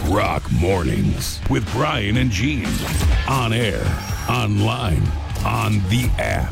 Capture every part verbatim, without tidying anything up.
Rock Mornings with Brian and Gene. On air, online, on the app.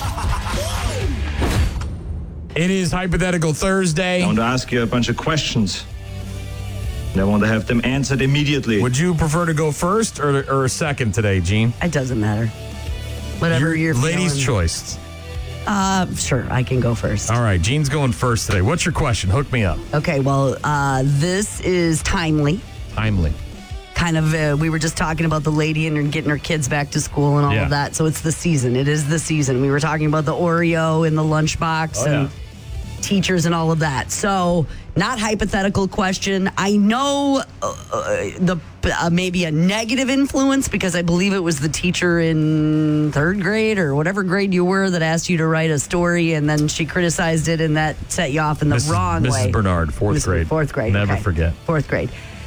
It is Hypothetical Thursday. I want to ask you a bunch of questions. And I want to have them answered immediately. Would you prefer to go first or, or second today, Gene? It doesn't matter. Whatever Your you're ladies' feeling. choice. Uh, sure, I can go first. All right, Gene's going first today. What's your question? Hook me up. Okay, well, uh, this is timely. Timely. Kind of, uh, we were just talking about the lady and her getting her kids back to school and all Yeah. of that. So it's the season. It is the season. We were talking about the Oreo in the lunchbox Oh, and yeah. teachers and all of that. So, not hypothetical question. I know uh, the uh, maybe a negative influence because I believe it was the teacher in third grade or whatever grade you were that asked you to write a story, and then she criticized it, and that set you off in the Missus wrong Missus way. Bernard, fourth Missus grade. Fourth grade. Never okay. forget. Fourth grade.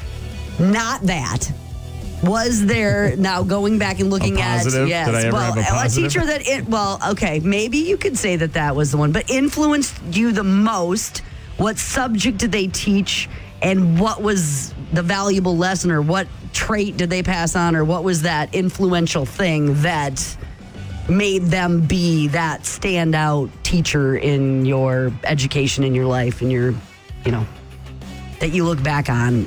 Not that. Was there now going back and looking A positive? at yes, Did I ever well, have a positive? teacher that it well, okay, maybe you could say that that was the one, but influenced you the most. What subject did they teach, and what was the valuable lesson, or what trait did they pass on, or what was that influential thing that made them be that standout teacher in your education, in your life, in your, you know, that you look back on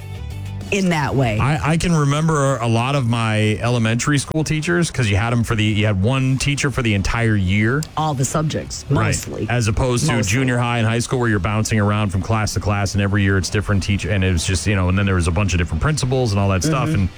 in that way? I, I can remember a lot of my elementary school teachers because you had them for the you had one teacher for the entire year, All the subjects, mostly. right? As opposed to Mostly. junior high and high school where you're bouncing around from class to class, and every year it's different teacher, and it was just you know, and then there was a bunch of different principals and all that stuff, and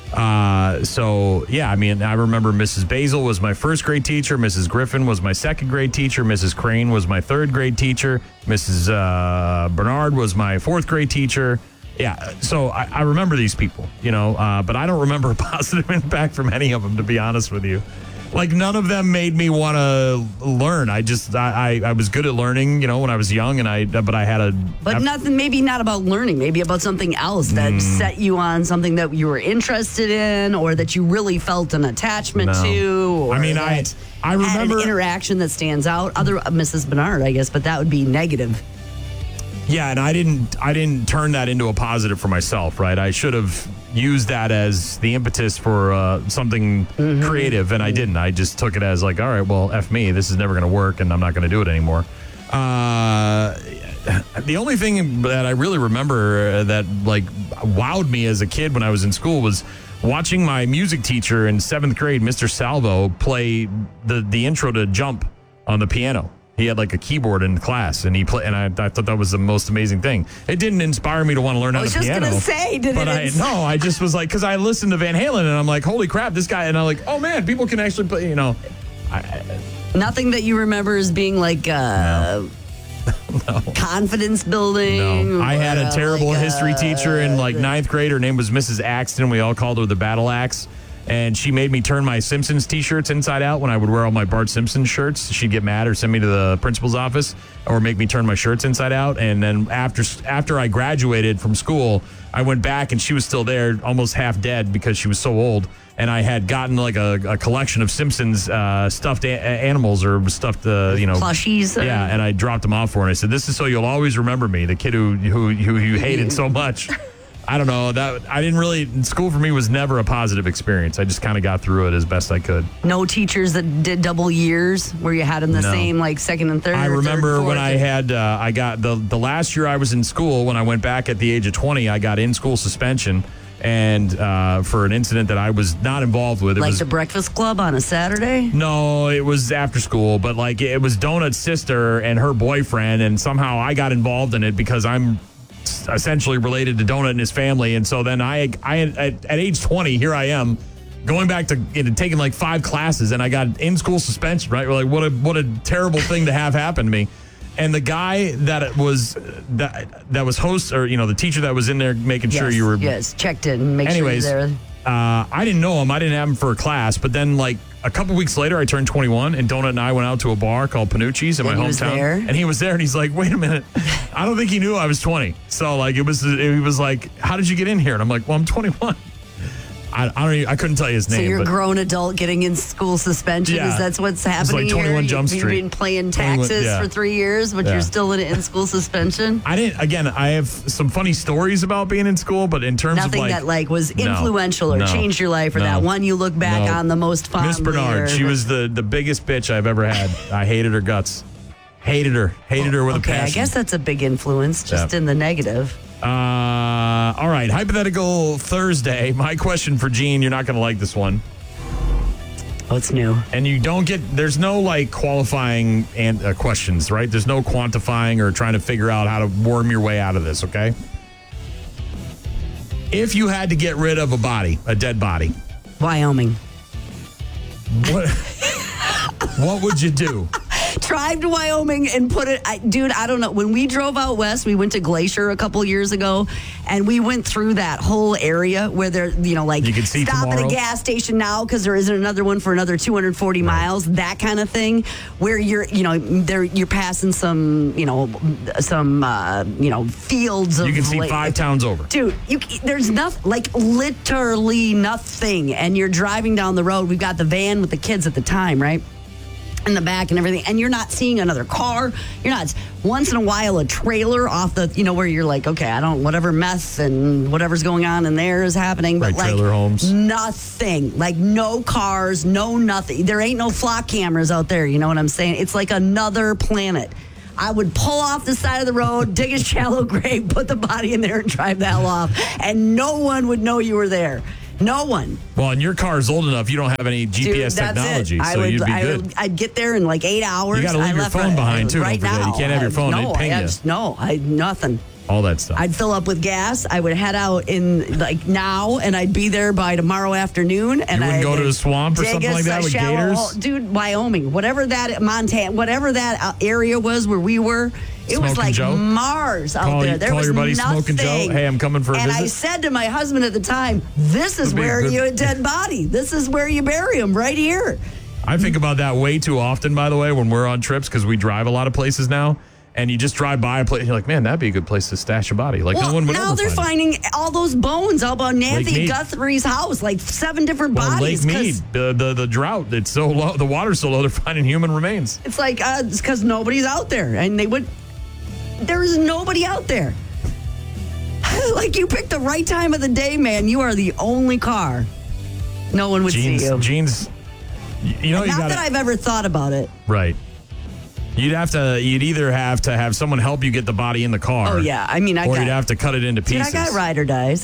uh, so yeah, I mean, I remember Missus Basil was my first grade teacher, Missus Griffin was my second grade teacher, Missus Crane was my third grade teacher, Missus Uh, Bernard was my fourth grade teacher. Yeah, so I, I remember these people, you know, uh, but I don't remember a positive impact from any of them, to be honest with you. Like, none of them made me want to learn. I just, I, I, I was good at learning, you know, when I was young, and I, but I had a... But I- nothing, maybe not about learning, maybe about something else that Mm. set you on something that you were interested in, or that you really felt an attachment No. to. Or I mean, I- that I had remember- an interaction that stands out. Other uh, Missus Bernard, I guess, but that would be negative. Yeah, and I didn't I didn't turn that into a positive for myself, right? I should have used that as the impetus for uh, something creative, and I didn't. I just took it as like, all right, well, F me, this is never going to work, and I'm not going to do it anymore. Uh, the only thing that I really remember that like wowed me as a kid when I was in school was watching my music teacher in seventh grade, Mister Salvo, play the, the intro to Jump on the piano. He had like a keyboard in class, and he play, and I, I thought that was the most amazing thing. It didn't inspire me to want to learn I how was to just piano. going to say, did But it? I no, I just was like, because I listened to Van Halen, and I'm like, holy crap, this guy, and I'm like, oh man, people can actually play, you know. I, Nothing that you remember as being like uh, no. confidence building. No, I had or, a uh, terrible like, history uh, teacher in like ninth grade. Her name was Missus Axton. We all called her the Battle Axe. And she made me turn my Simpsons T-shirts inside out when I would wear all my Bart Simpson shirts. She'd get mad or send me to the principal's office or make me turn my shirts inside out. And then after after I graduated from school, I went back and she was still there, almost half dead because she was so old. And I had gotten like a, a collection of Simpsons uh, stuffed a- animals or stuffed, uh, you know, Plushies. uh, yeah, and I dropped them off for her. And I said, "This is so you'll always remember me, the kid who who who you hated so much." I don't know that I didn't really. School for me was never a positive experience. I just kind of got through it as best I could. No teachers that did double years where you had them the No. same, like second and third. I or remember third, when fourth, I and- had uh, I got the the last year I was in school. When I went back at the age of twenty, I got in school suspension and uh, for an incident that I was not involved with. It like was the Breakfast Club on a Saturday. No, it was after school, but like it was Donut's sister and her boyfriend, and somehow I got involved in it because I'm essentially related to Donut and his family, and so then I, I at, at age twenty, here I am, going back to you know, taking like five classes, and I got in school suspension. Right, we're like what a what a terrible thing to have happen to me. And the guy that was that that was host, or you know, the teacher that was in there making sure Yes, you were yes checked in. Make Anyways, sure you're there. uh, I didn't know him. I didn't have him for a class. But then, like a couple weeks later, I turned twenty-one, and Donut and I went out to a bar called Panucci's in And my he was hometown. there? And he was there, and he's like, "Wait a minute, I don't think he knew I was twenty." So like, it was, he was like, "How did you get in here?" And I'm like, "Well, I'm twenty-one." I, I don't. Even, I couldn't tell you his So name. you're a but grown adult getting in school suspension. Yeah. Is that's what's like happening twenty-one here? Jump You've Street. been playing twenty-one taxes yeah. for three years, but Yeah. you're still in in school suspension. I didn't. Again, I have some funny stories about being in school, but in terms Nothing of like that like was no, influential or no, changed your life, or no, that one you look back no. on the most fondly. Miss Bernard, or- she was the the biggest bitch I've ever had. I hated her guts. Hated her. Hated her with okay, a passion. I guess that's a big influence, just Yeah. in the negative. Uh, all right, hypothetical Thursday. My question for Gene, you're not going to like this one. What's new? And you don't get, there's no like qualifying and uh, questions, right? There's no quantifying or trying to figure out how to worm your way out of this, okay? If you had to get rid of a body, a dead body, Wyoming. what, what would you do? Drive to Wyoming and put it, I, dude, I don't know. When we drove out west, we went to Glacier a couple years ago, and we went through that whole area where there, you know, like You can see stop tomorrow. at a gas station now because there isn't another one for another two hundred forty miles, that kind of thing, where you're, you know, there you're passing some, you know, some, uh, you know, fields of You can see like- five towns over. Dude, you, there's nothing, like literally nothing. And you're driving down the road. We've got the van with the kids at the time, right? In the back and everything. And you're not seeing another car. You're not, once in a while, a trailer off the, you know, where you're like, okay, I don't, whatever mess and whatever's going on in there is happening. But Right, like, trailer homes. nothing. Like, no cars, no nothing. There ain't no flock cameras out there. You know what I'm saying? It's like another planet. I would pull off the side of the road, dig a shallow grave, put the body in there, and drive the hell off. And no one would know you were there. No one. Well, and your car is old enough, you don't have any G P S Dude, that's technology, it. I so would, you'd be I good. would, I'd get there in like eight hours. You gotta leave I your left phone right, behind, too. Don't Right forget. You now. can't have your I- phone. No, They'd ping I you. just, no, I nothing. All that stuff. I'd fill up with gas. I would head out in like now, and I'd be there by tomorrow afternoon. And You wouldn't I'd go to the swamp or dig something a like that with shallow gators? hole. Dude, Wyoming, whatever that Montana, whatever that uh, area was where we were. It was Smoking like Joe? Mars out Call- there. There call was your buddy nothing. Smoking Joe? Hey, I'm coming for a and I visit? said to my husband at the time, "This is Would be a where good- you a dead body. This is where you bury him, right here." I think about that way too often, by the way, when we're on trips because we drive a lot of places now. And you just drive by a place, and you're like, man, that'd be a good place to stash a body. Like, Well, no one would now ever they're find it. finding all those bones out about Nancy Mead. Guthrie's house, like seven different Well, bodies. Lake 'cause Mead, the, the the drought, it's so low, the water's so low, they're finding human remains. It's like uh, it's because nobody's out there, and they would. There is nobody out there. Like you picked the right time of the day, man. You are the only car. No one would Jeans, see you. jeans, you you know, you Not got that I've ever thought about it. right. You'd have to, you'd either have to have someone help you get the body in the car. Oh yeah, I mean I or got. you'd have to cut it into Dude, pieces. I got ride or dies.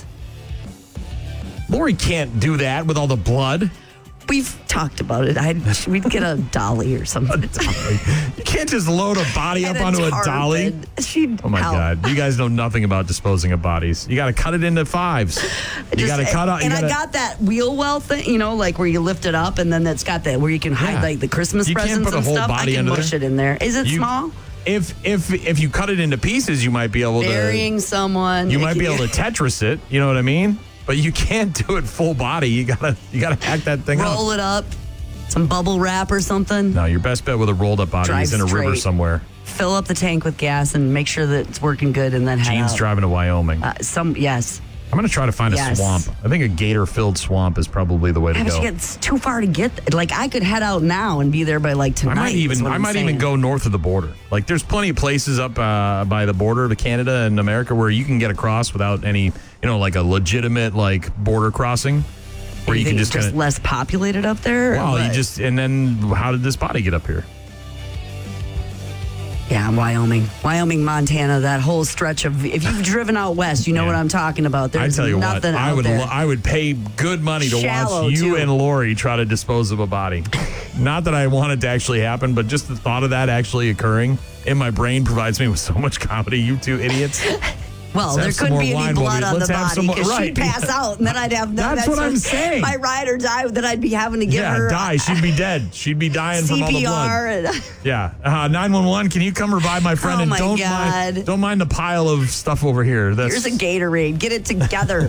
Lori can't do that with all the blood. We've talked about it. I'd, we'd get a dolly or something. You can't just load a body up And onto a tarp, dolly. and She'd Oh my help. God! You guys know nothing about disposing of bodies. You got to cut it into fives. You Just- got to cut out. You And gotta, I got that wheel well thing, you know, like where you lift it up, and then that's got that where you can hide Yeah. like the Christmas You can't presents put a and whole stuff. body I can under mush there. it in there. Is it You- small? If if if you cut it into pieces, you might be able to. Burying someone. You it might can- be able to Tetris it. You know what I mean? But you can't do it full body. You gotta you gotta hack that thing up. roll it up, some bubble wrap or something. No, your best bet with a rolled up body Drive is in a river straight. somewhere. Fill up the tank with gas and make sure that it's working good, and then head Gene's out. driving to Wyoming. Uh, some yes. I'm gonna try to find a yes. swamp. I think a gator filled swamp is probably the way to Yeah, but go. you get- it's too far to get. Like I could head out now and be there by like I tonight. might is even what I I'm might even saying. go north of the border. Like there's plenty of places up uh, by the border to Canada and America where you can get across without any, you know, like a legitimate like border crossing where you, think can it's just kind of less populated up there. or Well, you what? just and then how did this body get up here? Yeah, Wyoming, Wyoming, Montana, that whole stretch of. If you've driven out west, you know Yeah. what I'm talking about. I There's tell you what, nothing I out would there. lo- I would pay good money to Shallow, watch you too. and Lori try to dispose of a body. Not that I want it to actually happen, but just the thought of that actually occurring in my brain provides me with so much comedy. You two idiots. Well, Let's there have some couldn't more be any wine blood while we- on the let's have body some more- because right. she'd pass out, and then I'd have. That's what I'm saying. My ride or die that I'd be having to give Yeah, her die. She'd be dead. She'd be dying from all the C P R. blood. And, Yeah. Uh, nine one one, can you come revive my friend? Oh, and my don't God. mind don't mind the pile of stuff over here. That's here's a Gatorade. Get it together.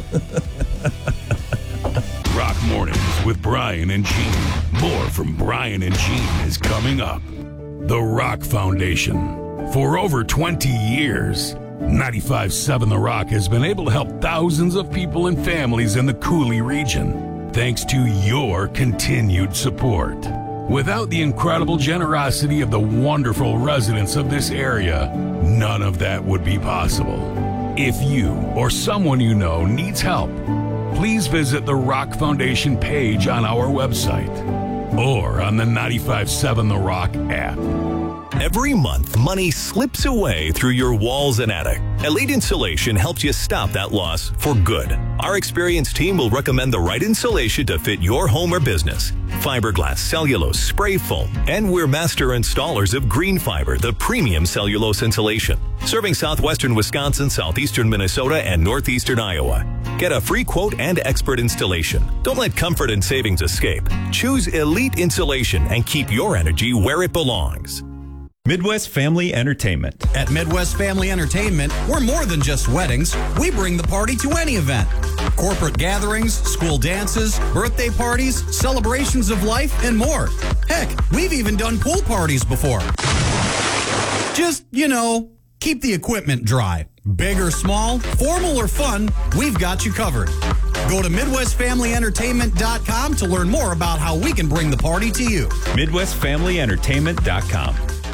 Rock Mornings with Brian and Gene. More from Brian and Gene is coming up. The Rock Foundation. For over twenty years, ninety-five point seven The Rock has been able to help thousands of people and families in the Cooley region, thanks to your continued support. Without the incredible generosity of the wonderful residents of this area, none of that would be possible. If you or someone you know needs help, please visit the Rock Foundation page on our website or on the ninety-five point seven The Rock app. Every month, money slips away through your walls and attic. Elite Insulation helps you stop that loss for good. Our experienced team will recommend the right insulation to fit your home or business. Fiberglass, cellulose, spray foam, and we're master installers of Green Fiber, the premium cellulose insulation. Serving southwestern Wisconsin, southeastern Minnesota, and northeastern Iowa. Get a free quote and expert installation. Don't let comfort and savings escape. Choose Elite Insulation and keep your energy where it belongs. Midwest Family Entertainment. At Midwest Family Entertainment, we're more than just weddings. We bring the party to any event. Corporate gatherings, school dances, birthday parties, celebrations of life, and more. Heck, we've even done pool parties before. Just, you know, keep the equipment dry. Big or small, formal or fun, we've got you covered. Go to Midwest Family Entertainment dot com to learn more about how we can bring the party to you. Midwest Family Entertainment dot com.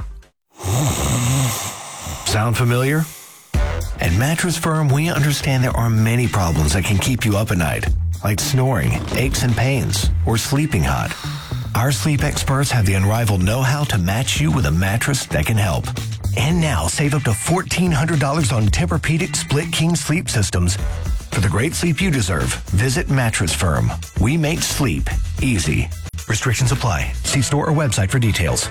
Sound familiar? At Mattress Firm, we understand there are many problems that can keep you up at night, like snoring, aches and pains, or sleeping hot. Our sleep experts have the unrivaled know-how to match you with a mattress that can help. And now, save up to fourteen hundred dollars on Tempur-Pedic Split King sleep systems. For the great sleep you deserve, visit Mattress Firm. We make sleep easy. Restrictions apply. See store or website for details.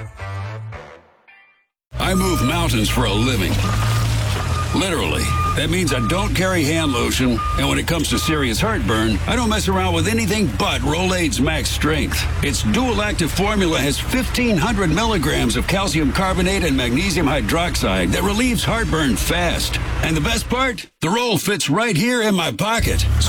I move mountains for a living. Literally. That means I don't carry hand lotion, and when it comes to serious heartburn, I don't mess around with anything but Rolaids Max Strength. Its dual-active formula has fifteen hundred milligrams of calcium carbonate and magnesium hydroxide that relieves heartburn fast. And the best part? The roll fits right here in my pocket. So